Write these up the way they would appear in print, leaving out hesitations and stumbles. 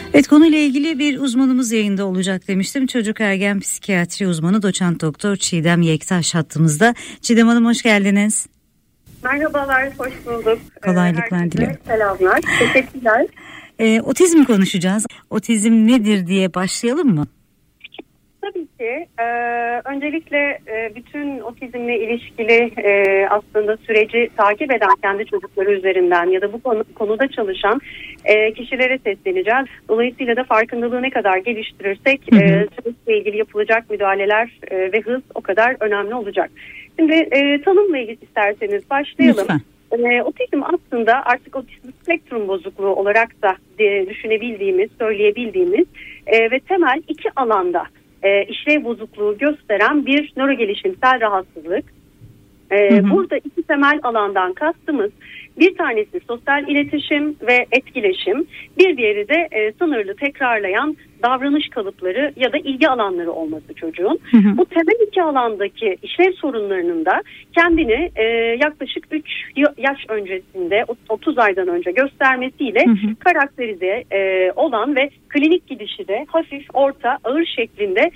Evet, konuyla ilgili bir uzmanımız yayında olacak demiştim. Çocuk ergen psikiyatri uzmanı doçent doktor Çiğdem Yektaş hattımızda. Çiğdem Hanım, hoş geldiniz. Merhabalar, hoş bulduk. Kolaylıklar diliyorum. Selamlar, teşekkürler. Otizm konuşacağız. Otizm nedir diye başlayalım mı? Tabii ki. Öncelikle bütün otizmle ilişkili aslında süreci takip eden kendi çocukları üzerinden ya da bu konuda çalışan kişilere sesleneceğiz. Dolayısıyla da farkındalığı ne kadar geliştirirsek süreçle ilgili yapılacak müdahaleler ve hız o kadar önemli olacak. Şimdi tanımla ilgili isterseniz başlayalım. Lütfen. Otizm aslında artık otizm spektrum bozukluğu olarak da düşünebildiğimiz, söyleyebildiğimiz ve temel iki alanda işlev bozukluğu gösteren bir nörogelişimsel rahatsızlık. Burada iki temel alandan kastımız, bir tanesi sosyal iletişim ve etkileşim, bir diğeri de sınırlı tekrarlayan davranış kalıpları ya da ilgi alanları olması çocuğun. Bu temel iki alandaki işlev sorunlarının da kendini yaklaşık 3 yaş öncesinde, 30 aydan önce göstermesiyle karakterize olan ve klinik gidişi de hafif, orta, ağır şeklinde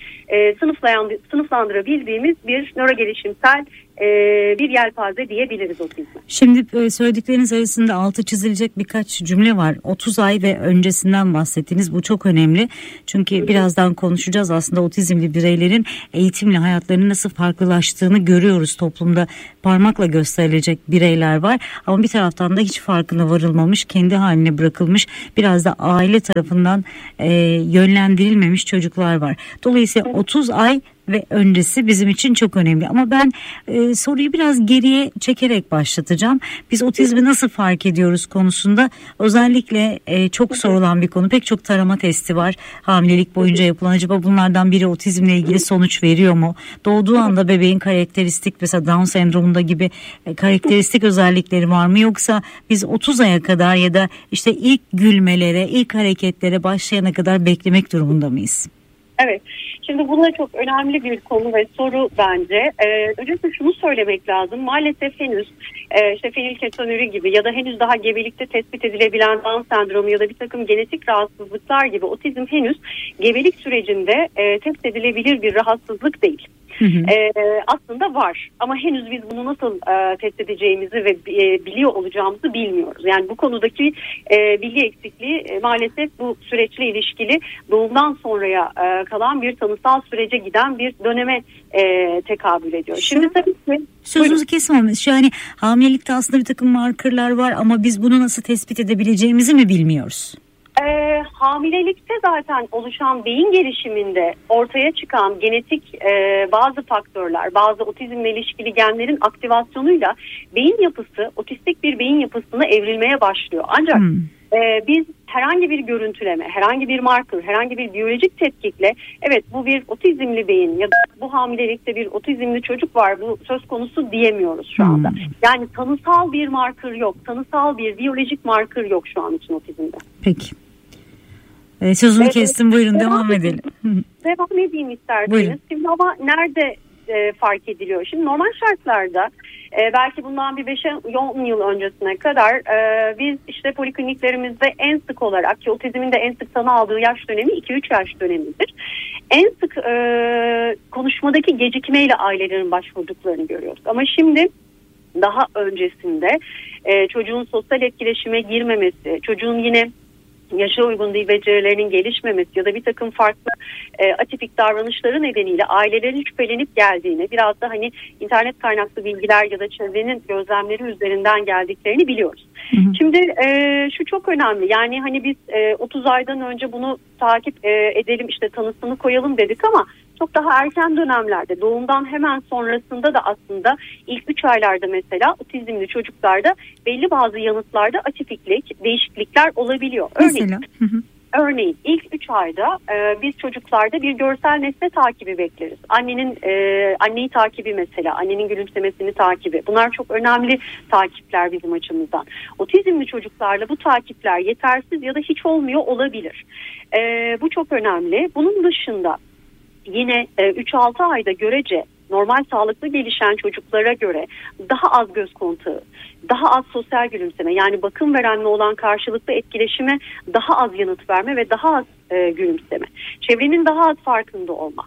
sınıflandırabildiğimiz bir nörogelişimsel bir yelpaze diyebiliriz otizme. Şimdi söyledikleriniz arasında altı çizilecek birkaç cümle var. 30 ay ve öncesinden bahsettiniz. Bu çok önemli. Çünkü birazdan konuşacağız. Aslında otizmli bireylerin eğitimle hayatlarının nasıl farklılaştığını görüyoruz. Toplumda parmakla gösterilecek bireyler var. Ama bir taraftan da hiç farkına varılmamış, kendi haline bırakılmış, biraz da aile tarafından yönlendirilmemiş çocuklar var. Dolayısıyla 30 ay ve öncesi bizim için çok önemli. Ama ben soruyu biraz geriye çekerek başlatacağım. Biz otizmi nasıl fark ediyoruz konusunda özellikle çok sorulan bir konu. Pek çok tarama testi var hamilelik boyunca yapılan. Acaba bunlardan biri otizmle ilgili sonuç veriyor mu? Doğduğu anda bebeğin karakteristik, mesela Down sendromunda gibi karakteristik özellikleri var mı? Yoksa biz 30 aya kadar ya da işte ilk gülmelere, ilk hareketlere başlayana kadar beklemek durumunda mıyız? Evet. Şimdi bunlar çok önemli bir konu ve soru bence. Öncelikle şunu söylemek lazım. Maalesef henüz işte fenilketonuri gibi ya da henüz daha gebelikte tespit edilebilen Down sendromu ya da bir takım genetik rahatsızlıklar gibi otizm henüz gebelik sürecinde tespit edilebilir bir rahatsızlık değil. Aslında var ama henüz biz bunu nasıl test edeceğimizi ve biliyor olacağımızı bilmiyoruz. Yani bu konudaki bilgi eksikliği maalesef bu süreçle ilişkili doğumdan sonraya kalan bir tanısal sürece giden bir döneme tekabül ediyor. Şimdi tabii ki sözünüzü kesmem. Yani hamilelikte aslında bir takım markerlar var ama biz bunu nasıl tespit edebileceğimizi mi bilmiyoruz? Hamilelikte zaten oluşan beyin gelişiminde ortaya çıkan genetik bazı faktörler, bazı otizmle ilişkili genlerin aktivasyonuyla beyin yapısı, otistik bir beyin yapısına evrilmeye başlıyor. Ancak biz herhangi bir görüntüleme, herhangi bir marker, herhangi bir biyolojik tetkikle evet bu bir otizmli beyin ya da bu hamilelikte bir otizmli çocuk var, bu söz konusu diyemiyoruz şu anda. Yani tanısal bir marker yok, tanısal bir biyolojik marker yok şu an için otizmde. Peki. Sözünü kestim, buyurun devam edelim. Devam edeyim isterseniz. Buyurun. Şimdi ama nerede fark ediliyor? Şimdi normal şartlarda belki bundan bir 5-10 yıl öncesine kadar biz işte polikliniklerimizde en sık olarak ki otizmin de en sık tanı aldığı yaş dönemi 2-3 yaş dönemidir. En sık konuşmadaki gecikmeyle ailelerin başvurduklarını görüyoruz. Ama şimdi daha öncesinde çocuğun sosyal etkileşime girmemesi, çocuğun yine yaşa uygun dil becerilerinin gelişmemesi ya da bir takım farklı atipik davranışları nedeniyle ailelerin şüphelenip geldiğini, biraz da hani internet kaynaklı bilgiler ya da çevrenin gözlemleri üzerinden geldiklerini biliyoruz. Şimdi şu çok önemli, yani hani biz 30 aydan önce bunu takip edelim, işte tanısını koyalım dedik ama çok daha erken dönemlerde, doğumdan hemen sonrasında da aslında ilk 3 aylarda mesela otizmli çocuklarda belli bazı yanıtlarda atipiklik, değişiklikler olabiliyor. Örneğin ilk 3 ayda biz çocuklarda bir görsel nesne takibi bekleriz. Anneyi takibi mesela, annenin gülümsemesini takibi. Bunlar çok önemli takipler bizim açımızdan. Otizmli çocuklarla bu takipler yetersiz ya da hiç olmuyor olabilir. Bu çok önemli. Bunun dışında yine 3-6 ayda görece normal sağlıklı gelişen çocuklara göre daha az göz kontağı, daha az sosyal gülümseme, yani bakım verenle olan karşılıklı etkileşime daha az yanıt verme ve daha az gülümseme, çevrenin daha az farkında olma,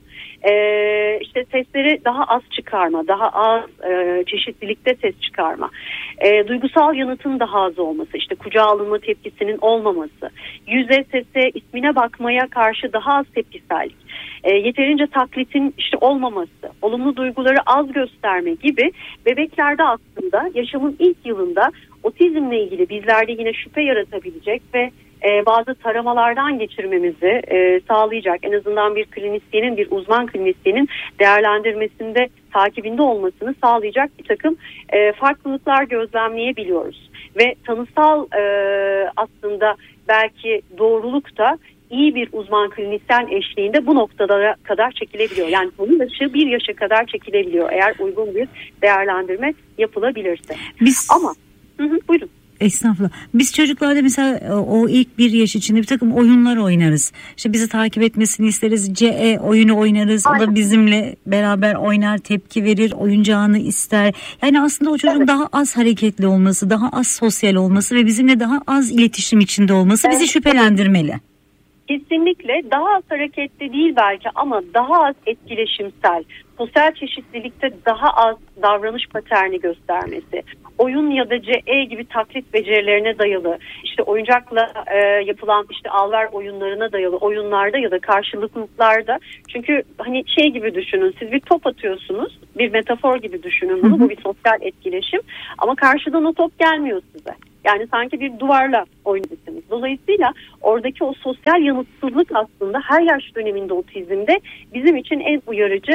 işte sesleri daha az çıkarma, daha az çeşitlilikte ses çıkarma, duygusal yanıtın daha az olması, işte kucağa alınma tepkisinin olmaması, yüze, sese, ismine bakmaya karşı daha az tepkisellik, yeterince taklitin işte olmaması, olumlu duyguları az gösterme gibi bebeklerde aslında yaşamın ilk yılında otizmle ilgili bizlerde yine şüphe yaratabilecek ve bazı taramalardan geçirmemizi sağlayacak, en azından bir klinisyenin, bir uzman klinisyenin değerlendirmesinde, takibinde olmasını sağlayacak bir takım farklılıklar gözlemleyebiliyoruz. Ve tanısal aslında belki doğruluk da iyi bir uzman klinisyen eşliğinde bu noktada kadar çekilebiliyor. Yani bunun dışı 1 yaşa kadar çekilebiliyor eğer uygun bir değerlendirme yapılabilirse. Ama buyurun. Estağfurullah. Biz çocuklarda mesela o ilk 1 yaş içinde bir takım oyunlar oynarız. İşte bizi takip etmesini isteriz. CE oyunu oynarız. Aynen. O da bizimle beraber oynar, tepki verir, oyuncağını ister. Yani aslında o çocuğun daha az hareketli olması, daha az sosyal olması ve bizimle daha az iletişim içinde olması bizi şüphelendirmeli. Kesinlikle daha az hareketli değil belki ama daha az etkileşimsel, sosyal çeşitlilikte daha az davranış paterni göstermesi, oyun ya da CE gibi taklit becerilerine dayalı, işte oyuncakla yapılan işte al-ver oyunlarına dayalı oyunlarda ya da karşılıklıklarda, çünkü hani şey gibi düşünün, siz bir top atıyorsunuz, bir metafor gibi düşünün bunu, bu bir sosyal etkileşim ama karşıdan o top gelmiyor size. Yani sanki bir duvarla oynuyorsunuz. Dolayısıyla oradaki o sosyal yanıtsızlık aslında her yaş döneminde otizmde bizim için en uyarıcı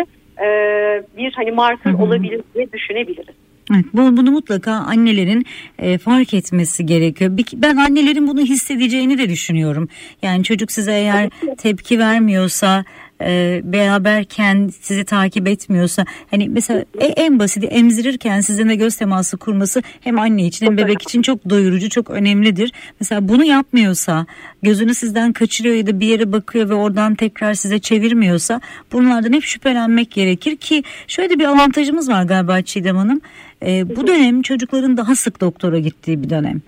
bir hani marker olabilir diye düşünebiliriz. Evet, bunu mutlaka annelerin fark etmesi gerekiyor. Ben annelerin bunu hissedeceğini de düşünüyorum. Yani çocuk size eğer tepki vermiyorsa, beraberken sizi takip etmiyorsa, hani mesela en basiti emzirirken sizinle göz teması kurması hem anne için hem bebek için çok doyurucu, çok önemlidir. Mesela bunu yapmıyorsa, gözünü sizden kaçırıyor ya da bir yere bakıyor ve oradan tekrar size çevirmiyorsa, bunlardan hep şüphelenmek gerekir ki şöyle bir avantajımız var galiba Çiğdem Hanım. Bu dönem çocukların daha sık doktora gittiği bir dönem.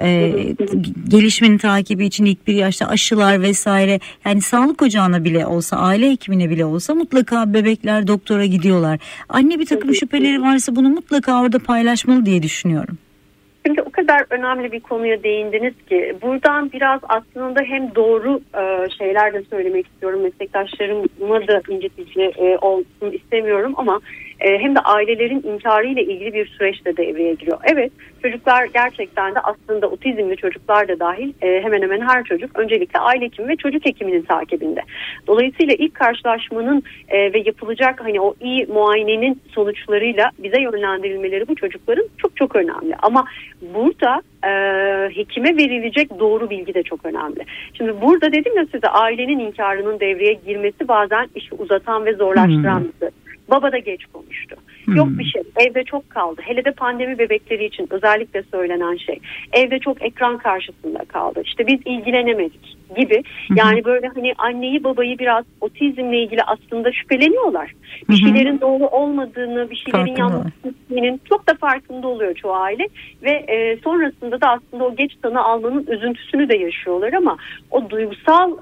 Gelişmenin takibi için ilk 1 yaşta aşılar vesaire, yani sağlık ocağına bile olsa, aile hekimine bile olsa mutlaka bebekler doktora gidiyorlar. Anne bir takım şüpheleri varsa bunu mutlaka orada paylaşmalı diye düşünüyorum. Şimdi o kadar önemli bir konuya değindiniz ki buradan biraz aslında hem doğru şeyler de söylemek istiyorum, meslektaşlarıma da incitici olsun istemiyorum ama hem de ailelerin inkarıyla ilgili bir süreç de devreye giriyor. Evet, çocuklar gerçekten de aslında otizmli çocuklar da dahil hemen hemen her çocuk öncelikle aile hekimi ve çocuk hekiminin takibinde. Dolayısıyla ilk karşılaşmanın ve yapılacak hani o iyi muayenenin sonuçlarıyla bize yönlendirilmeleri bu çocukların çok çok önemli. Ama burada hekime verilecek doğru bilgi de çok önemli. Şimdi burada dedim ya size, ailenin inkarının devreye girmesi bazen işi uzatan ve zorlaştıran bir şey. Baba da geç konuştu. Yok bir şey. Evde çok kaldı. Hele de pandemi bebekleri için özellikle söylenen şey. Evde çok ekran karşısında kaldı. İşte biz ilgilenemedik gibi. Yani böyle hani anneyi babayı biraz otizmle ilgili aslında şüpheleniyorlar. Bir şeylerin doğru olmadığını, bir şeylerin yanlış gittiğinin çok da farkında oluyor çoğu aile ve sonrasında da aslında o geç tanı almanın üzüntüsünü de yaşıyorlar ama o duygusal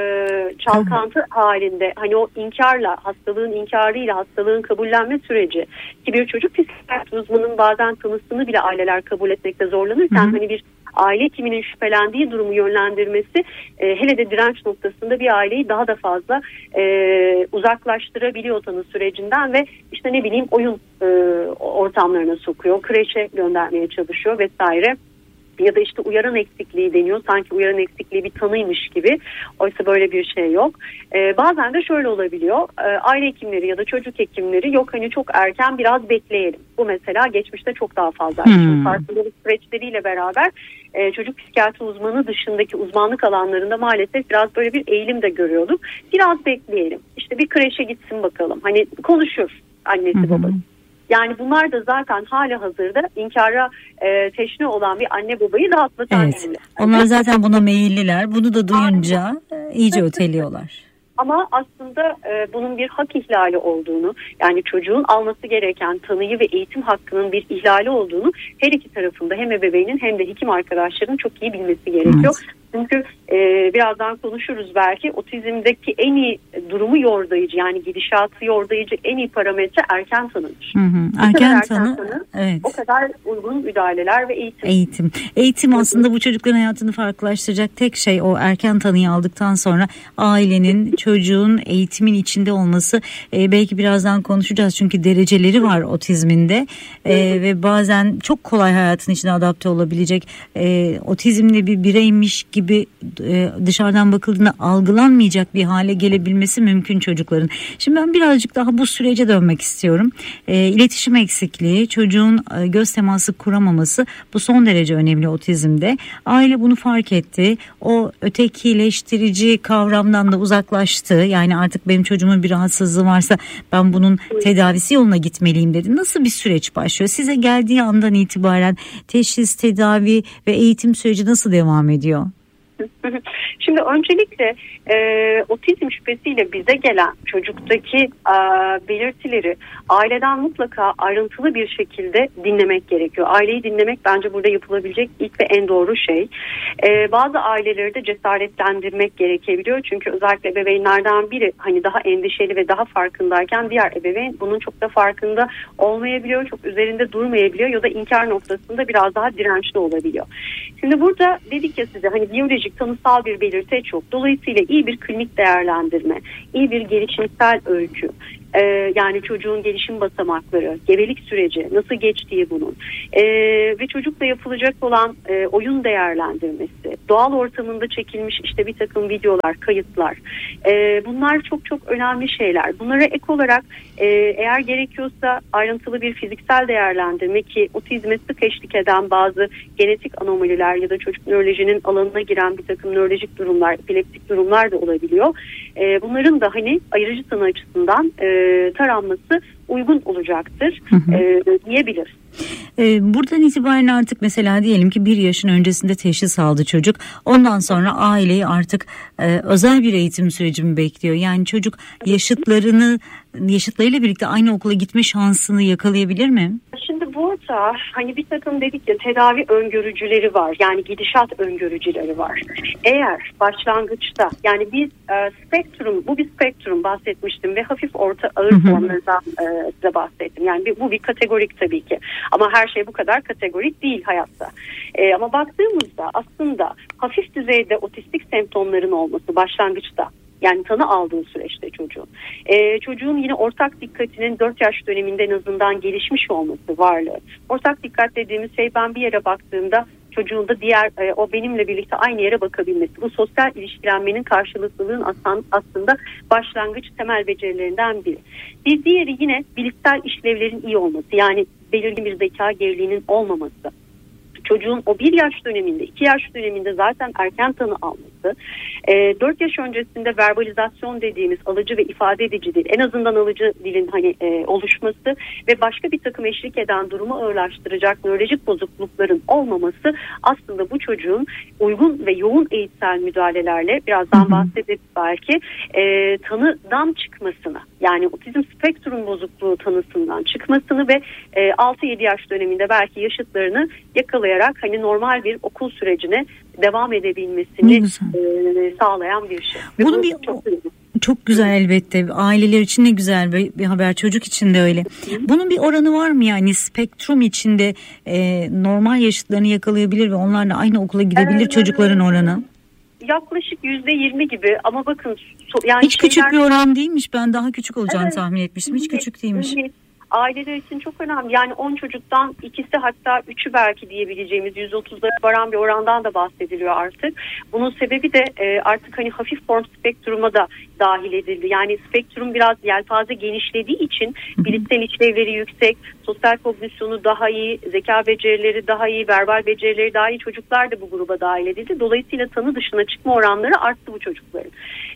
çalkantı halinde hani o inkarla, hastalığın inkarıyla hastalığın kabullenme süreci ki bir çocuk psikiyatri uzmanının bazen tanısını bile aileler kabul etmekte zorlanırken hani bir aile hekiminin şüphelendiği durumu yönlendirmesi hele de direnç noktasında bir aileyi daha da fazla uzaklaştırabiliyor tanı sürecinden ve işte ne bileyim oyun ortamlarına sokuyor, kreşe göndermeye çalışıyor vesaire. Ya da işte uyaran eksikliği deniyor. Sanki uyaran eksikliği bir tanıymış gibi. Oysa böyle bir şey yok. Bazen de şöyle olabiliyor. Aile hekimleri ya da çocuk hekimleri yok hani çok erken biraz bekleyelim. Bu mesela geçmişte çok daha fazla. Farkındalık süreçleriyle beraber çocuk psikiyatri uzmanı dışındaki uzmanlık alanlarında maalesef biraz böyle bir eğilim de görüyorduk. Biraz bekleyelim. İşte bir kreşe gitsin bakalım. Hani konuşur annesi babası. Yani bunlar da zaten hali hazırda inkara teşne olan bir anne babayı rahatlatan. Evet. Onlar zaten buna meyilliler. Bunu da duyunca iyice öteliyorlar. Ama aslında bunun bir hak ihlali olduğunu, yani çocuğun alması gereken tanıyı ve eğitim hakkının bir ihlali olduğunu her iki tarafında, hem ebeveynin hem de hekim arkadaşların çok iyi bilmesi gerekiyor. Evet. Çünkü birazdan konuşuruz belki, otizmdeki en iyi durumu yordayıcı, yani gidişatı yordayıcı en iyi parametre erken tanıdır. Erken tanı, evet. O kadar uygun müdahaleler ve eğitim. Eğitim aslında bu çocukların hayatını farklılaştıracak tek şey. O erken tanıyı aldıktan sonra ailenin, çocuğun eğitimin içinde olması. Belki birazdan konuşacağız çünkü dereceleri var otizminde ve bazen çok kolay hayatın içine adapte olabilecek, otizmli bir bireymiş gibi dışarıdan bakıldığında algılanmayacak bir hale gelebilmesi mümkün çocukların. Şimdi ben birazcık daha bu sürece dönmek istiyorum. İletişim eksikliği, çocuğun göz teması kuramaması, bu son derece önemli otizmde. Aile bunu fark etti. O ötekileştirici kavramdan da uzaklaştı. Yani artık benim çocuğumun bir rahatsızlığı varsa ben bunun tedavisi yoluna gitmeliyim dedi. Nasıl bir süreç başlıyor? Size geldiği andan itibaren teşhis, tedavi ve eğitim süreci nasıl devam ediyor? Şimdi öncelikle otizm şüphesiyle bize gelen çocuktaki belirtileri aileden mutlaka ayrıntılı bir şekilde dinlemek gerekiyor. Aileyi dinlemek bence burada yapılabilecek ilk ve en doğru şey. Bazı aileleri de cesaretlendirmek gerekebiliyor. Çünkü özellikle ebeveynlerden biri hani daha endişeli ve daha farkındayken diğer ebeveyn bunun çok da farkında olmayabiliyor. Çok üzerinde durmayabiliyor ya da inkar noktasında biraz daha dirençli olabiliyor. Şimdi burada dedik ya size, hani biyolojik tanısal bir belirti çok. Dolayısıyla iyi bir klinik değerlendirme, iyi bir gelişimsel öykü, yani çocuğun gelişim basamakları, gebelik süreci nasıl geçtiği bunun ve çocukla yapılacak olan oyun değerlendirmesi, doğal ortamında çekilmiş işte bir takım videolar, kayıtlar, bunlar çok çok önemli şeyler. Bunlara ek olarak eğer gerekiyorsa ayrıntılı bir fiziksel değerlendirme, ki otizme sık eşlik eden bazı genetik anomaliler ya da çocuk nörolojinin alanına giren bir takım nörolojik durumlar, epileptik durumlar da olabiliyor. Bunların da hani ayrıcı tanı açısından taranması uygun olacaktır diyebiliriz. Buradan itibaren artık mesela diyelim ki 1 yaşın öncesinde teşhis aldı çocuk. Ondan sonra aileyi artık özel bir eğitim süreci mi bekliyor? Yani çocuk yaşıtlarıyla birlikte aynı okula gitme şansını yakalayabilir mi? Şimdi burada hani bir takım dedik ya, tedavi öngörücüleri var. Yani gidişat öngörücüleri var. Eğer başlangıçta, yani biz bu bir spektrum bahsetmiştim ve hafif orta ağır formlarından size bahsettim. Yani bu bir kategorik tabii ki. Ama her şey bu kadar kategorik değil hayatta. Ama baktığımızda aslında hafif düzeyde otistik semptomların olması başlangıçta, yani tanı aldığı süreçte çocuğun yine ortak dikkatinin 4 yaş döneminde en azından gelişmiş olması varlığı. Ortak dikkat dediğimiz şey, ben bir yere baktığımda çocuğun da o benimle birlikte aynı yere bakabilmesi. Bu sosyal ilişkilenmenin, karşılıklılığın aslında başlangıç temel becerilerinden biri. Bir diğeri yine bilişsel işlevlerin iyi olması, yani belirgin bir zeka geriliğinin olmaması. Çocuğun o 1 yaş döneminde, 2 yaş döneminde zaten erken tanı alması, 4 yaş öncesinde verbalizasyon dediğimiz alıcı ve ifade edici dil, en azından alıcı dilin oluşması ve başka bir takım eşlik eden durumu ağırlaştıracak nörolojik bozuklukların olmaması aslında bu çocuğun uygun ve yoğun eğitsel müdahalelerle, birazdan bahsederiz belki, tanıdan çıkmasını, yani otizm spektrum bozukluğu tanısından çıkmasını ve 6-7 yaş döneminde belki yaşıtlarını yakalayarak hani normal bir okul sürecine devam edebilmesini sağlayan bir şey. Bunun çok güzel elbette. Aileler için ne güzel bir haber. Çocuk için de öyle. Bunun bir oranı var mı, yani spektrum içinde normal yaşıtlarını yakalayabilir ve onlarla aynı okula gidebilir çocukların oranı? Yaklaşık %20 gibi, ama bakın yani hiç küçük bir oran değilmiş. Ben daha küçük olacağını tahmin etmiştim. Hiç küçük değilmiş. Aileler için çok önemli. Yani 10 çocuktan ikisi, hatta 3'ü belki diyebileceğimiz 130'lara varan bir orandan da bahsediliyor artık. Bunun sebebi de artık hani hafif form spektruma da dahil edildi. Yani spektrum biraz yelpaze genişlediği için bilişsel işlevleri yüksek, sosyal kognisyonu daha iyi, zeka becerileri daha iyi, verbal becerileri daha iyi çocuklar da bu gruba dahil edildi. Dolayısıyla tanı dışına çıkma oranları arttı bu çocukların.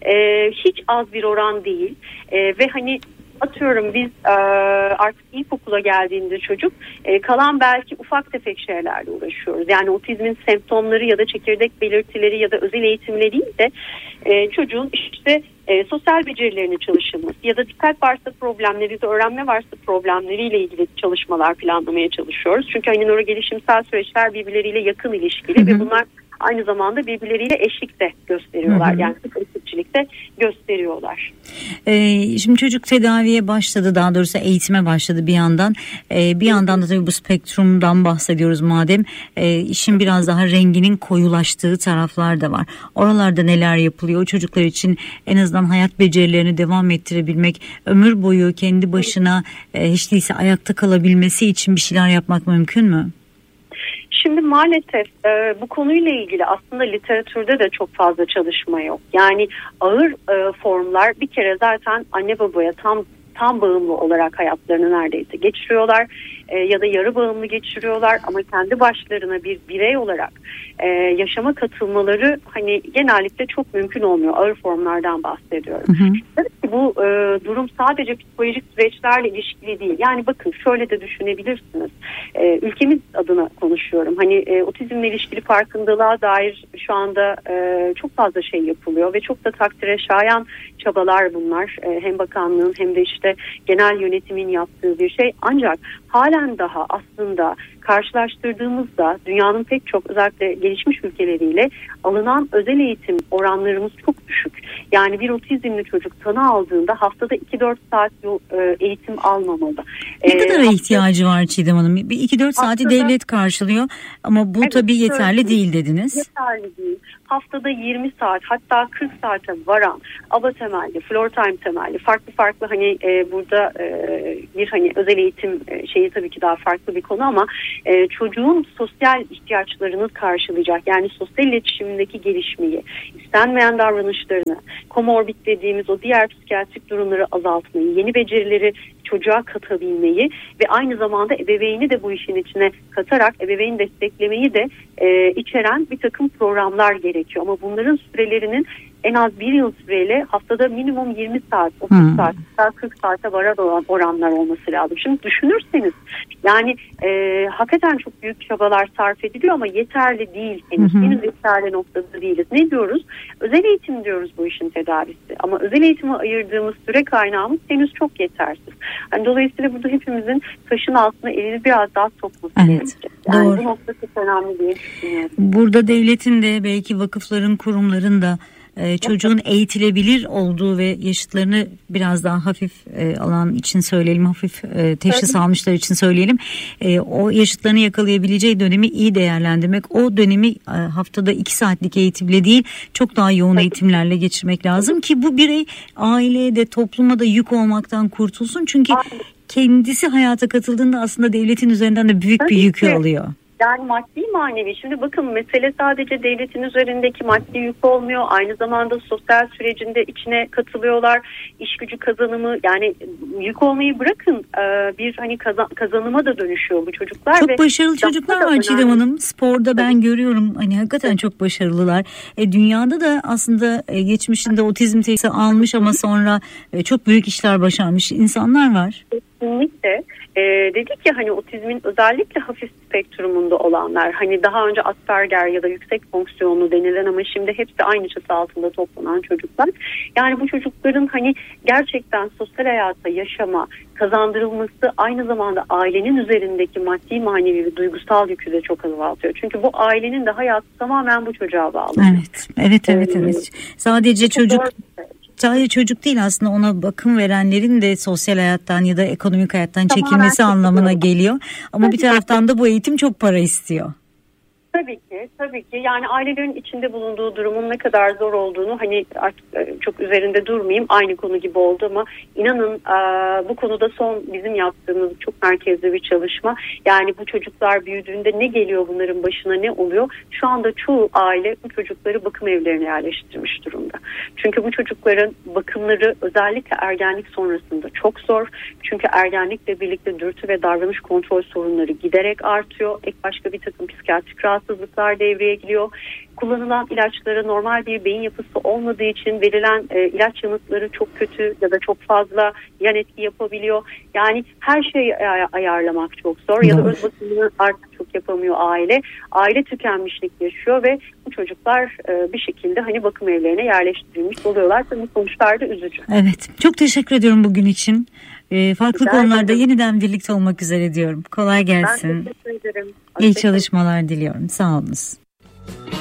Hiç az bir oran değil ve hani atıyorum biz artık ilkokula geldiğinde çocuk kalan belki ufak tefek şeylerle uğraşıyoruz. Yani otizmin semptomları ya da çekirdek belirtileri ya da özel eğitimle değil de çocuğun işte sosyal becerilerine çalışılması ya da dikkat varsa problemleri, de öğrenme varsa problemleriyle ilgili çalışmalar planlamaya çalışıyoruz. Çünkü hani nörogelişimsel süreçler birbirleriyle yakın ilişkili ve bunlar aynı zamanda birbirleriyle eşlik de gösteriyorlar. Yani eşlikçilik de gösteriyorlar. Şimdi çocuk tedaviye başladı, daha doğrusu eğitime başladı bir yandan. Bir yandan da tabii bu spektrumdan bahsediyoruz madem. İşin biraz daha renginin koyulaştığı taraflar da var. Oralarda neler yapılıyor? O çocuklar için en azından hayat becerilerini devam ettirebilmek, ömür boyu kendi başına hiç değilse ayakta kalabilmesi için bir şeyler yapmak mümkün mü? Şimdi maalesef bu konuyla ilgili aslında literatürde de çok fazla çalışma yok. Yani ağır formlar bir kere zaten anne babaya tam bağımlı olarak hayatlarını neredeyse geçiriyorlar ya da yarı bağımlı geçiriyorlar ama kendi başlarına bir birey olarak yaşama katılmaları hani genellikle çok mümkün olmuyor. Ağır formlardan bahsediyorum. Tabii ki bu durum sadece psikolojik süreçlerle ilişkili değil. Yani bakın şöyle de düşünebilirsiniz. Ülkemiz adına konuşuyorum. Hani otizmle ilişkili farkındalığa dair şu anda çok fazla şey yapılıyor ve çok da takdire şayan çabalar bunlar. Hem bakanlığın hem de işte genel yönetimin yaptığı bir şey. Ancak halen daha aslında karşılaştırdığımızda dünyanın pek çok özellikle gelişmiş ülkeleriyle alınan özel eğitim oranlarımız çok düşük. Yani bir otizmli çocuk tanı aldığında haftada 2-4 saat eğitim almamalı. Ne kadar ihtiyacı var Çiğdem Hanım? Bir 2-4 saati devlet karşılıyor ama bu tabii yeterli değil dediniz. Yeterli değil. Haftada 20 saat hatta 40 saate varan ABA temelli, floor time temelli farklı hani burada bir hani özel eğitim şeyi tabii ki daha farklı bir konu ama çocuğun sosyal ihtiyaçlarını karşılayacak yani sosyal iletişimindeki gelişmeyi, istenmeyen davranışlarını, komorbid dediğimiz o diğer psikiyatrik durumları azaltmayı, yeni becerileri çocuğa katabilmeyi ve aynı zamanda ebeveyni de bu işin içine katarak ebeveyn desteklemeyi de içeren bir takım programlar gerekiyor. Ama bunların sürelerinin en az bir yıl süreyle haftada minimum 20 saat, 30 saat, 40 saate varan oranlar olması lazım. Şimdi düşünürseniz yani hakikaten çok büyük çabalar sarf ediliyor ama yeterli değil. Henüz yeterli noktada değiliz. Ne diyoruz? Özel eğitim diyoruz bu işin tedavisi. Ama özel eğitime ayırdığımız süre kaynağımız henüz çok yetersiz. Yani dolayısıyla burada hepimizin taşın altına elini biraz daha sokması gerekecek. Yani doğru. Bu nokta çok önemli diye düşünüyorum. Burada devletin de belki vakıfların, kurumların da çocuğun eğitilebilir olduğu ve yaşıtlarını biraz daha hafif alan için söyleyelim, hafif teşhis almışlar için söyleyelim. O yaşıtlarını yakalayabileceği dönemi iyi değerlendirmek, o dönemi haftada 2 saatlik eğitimle değil çok daha yoğun eğitimlerle geçirmek lazım ki bu birey aileye de topluma da yük olmaktan kurtulsun. Çünkü kendisi hayata katıldığında aslında devletin üzerinden de büyük bir yükü alıyor. Yani maddi manevi. Şimdi bakın mesele sadece devletin üzerindeki maddi yük olmuyor. Aynı zamanda sosyal sürecinde içine katılıyorlar. İş gücü kazanımı yani yük olmayı bırakın bir hani kazanıma da dönüşüyor bu çocuklar. Çok başarılı çocuklar var Çiğdem Hanım. Sporda ben görüyorum hani hakikaten çok başarılılar. Dünyada da aslında geçmişinde otizm teşhisi almış ama sonra çok büyük işler başarmış insanlar var. Kesinlikle. Dedik ya hani otizmin özellikle hafif spektrumunda olanlar hani daha önce Asperger ya da yüksek fonksiyonlu denilen ama şimdi hepsi aynı çatı altında toplanan çocuklar. Yani bu çocukların hani gerçekten sosyal hayata yaşama kazandırılması aynı zamanda ailenin üzerindeki maddi manevi ve duygusal yükü de çok azaltıyor. Çünkü bu ailenin de hayatı tamamen bu çocuğa bağlı. Evet. Sadece çocuk değil aslında ona bakım verenlerin de sosyal hayattan ya da ekonomik hayattan çekilmesi anlamına geliyor. Ama bir taraftan da bu eğitim çok para istiyor. Tabii ki yani ailelerin içinde bulunduğu durumun ne kadar zor olduğunu hani artık çok üzerinde durmayayım aynı konu gibi oldu ama inanın bu konuda son bizim yaptığımız çok merkezli bir çalışma yani bu çocuklar büyüdüğünde ne geliyor bunların başına ne oluyor şu anda çoğu aile bu çocukları bakım evlerine yerleştirmiş durumda çünkü bu çocukların bakımları özellikle ergenlik sonrasında çok zor çünkü ergenlikle birlikte dürtü ve davranış kontrol sorunları giderek artıyor ek başka bir takım psikiyatrik rahatsızlıklar rahatsızlıklar devreye giriyor. Kullanılan ilaçlara normal bir beyin yapısı olmadığı için verilen ilaç yanıtları çok kötü ya da çok fazla yan etki yapabiliyor. Yani her şeyi ayarlamak çok zor. Ya da öz bakımını artık çok yapamıyor aile. Aile tükenmişlik yaşıyor ve bu çocuklar bir şekilde hani bakım evlerine yerleştirilmiş oluyorlar. Tabii sonuçlar da üzücü. Evet. Çok teşekkür ediyorum bugün için. Farklı konularda yeniden birlikte olmak üzere diyorum. Kolay gelsin. Ben teşekkür ederim. İyi çalışmalar diliyorum. Sağ olunuz.